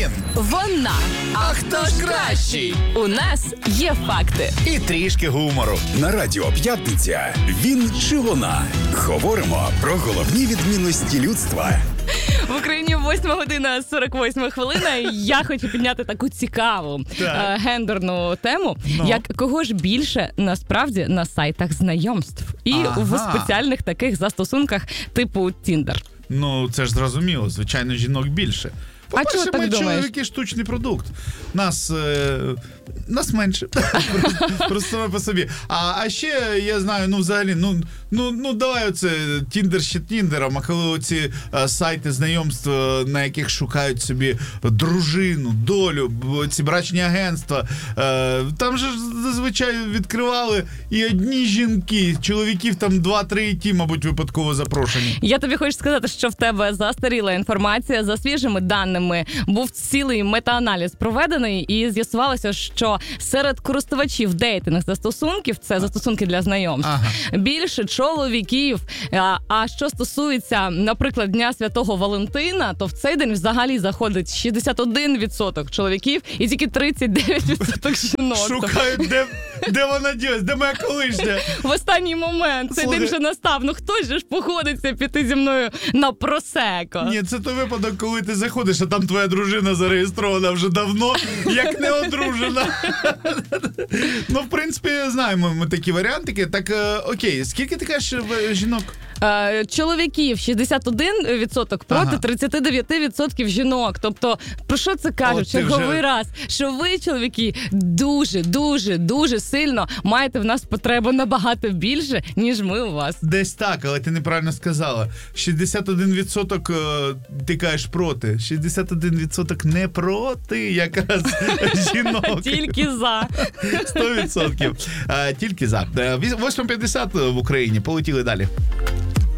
Він. Вона. А хто ж кращий? У нас є факти. І трішки гумору. На Радіо П'ятниця «Він чи вона». Говоримо про головні відмінності людства. В Україні 8 година 48 хвилина. Я хочу підняти таку цікаву гендерну тему, як кого ж більше насправді на сайтах знайомств і в спеціальних таких застосунках типу Tinder. Ну, це ж зрозуміло, звичайно, жінок більше. По-перше, ми чоловіки штучний продукт. Нас менше. Просто саме по собі. А ще, я знаю, взагалі, давай оце Тіндер ще Тіндером, а коли оці сайти знайомств, на яких шукають собі дружину, долю, ці брачні агентства, там же зазвичай відкривали і одні жінки, чоловіків там 2-3 і ті, мабуть, випадково запрошені. Я тобі хочу сказати, що в тебе застаріла інформація. За свіжими даними був цілий метааналіз проведений, і з'ясувалося, що серед користувачів дейтинг-застосунків, це застосунки для знайомств, більше чоловіків. А що стосується, наприклад, Дня Святого Валентина, то в цей день взагалі заходить 61% чоловіків і тільки 39% жінок. Шукають, де вона ділась, де моя колишня. В останній момент цей день вже настав. Хтось же ж походиться піти зі мною на просеко. Ні, це той випадок, коли ти заходиш, а там твоя дружина зареєстрована вже давно, як не одружена. В принципі, знаємо ми такі варіантики. Так, окей, скільки ти кажеш жінок? Чоловіків 61% проти 39% жінок. Тобто, про що це кажуть? Черговий раз, що ви, чоловіки, дуже сильно маєте в нас потребу набагато більше, ніж ми у вас. Десь так, але ти неправильно сказала. 61% ти кажеш проти. 61% не проти якраз жінок. Тільки за. 100%. Тільки за. 8:50 в Україні. Полетіли далі.